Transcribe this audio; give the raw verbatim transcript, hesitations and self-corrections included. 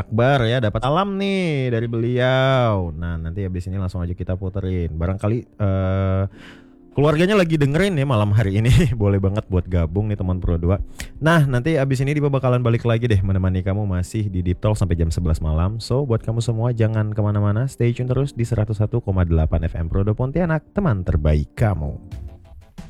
Akbar ya, dapat salam nih dari beliau. Nah, nanti habis ini langsung aja kita puterin. Barangkali uh, keluarganya lagi dengerin ya malam hari ini. Boleh banget buat gabung nih teman Pro dua. Nah, nanti abis ini Dipa bakalan balik lagi deh menemani kamu masih di Deep Talk sampai jam sebelas malam. So, buat kamu semua jangan kemana-mana, stay tune terus di seratus satu koma delapan F M Pro dua Pontianak, teman terbaik kamu.